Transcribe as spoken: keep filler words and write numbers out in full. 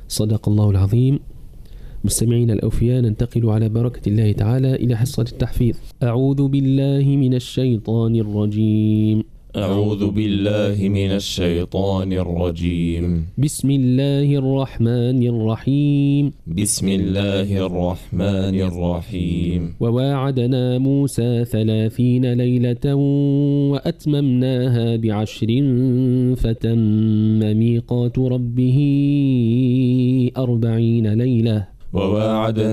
صدق الله العظيم. مستمعين الأوفياء، ننتقل على بركة الله تعالى إلى حصة التحفيظ. أعوذ بالله من الشيطان الرجيم. أعوذ بالله من الشيطان الرجيم. بسم الله الرحمن الرحيم. بسم الله الرحمن الرحيم. وواعدنا موسى ثلاثين ليلة وأتممناها بعشر فتم ميقات ربه أربعين ليلة. وواعدنا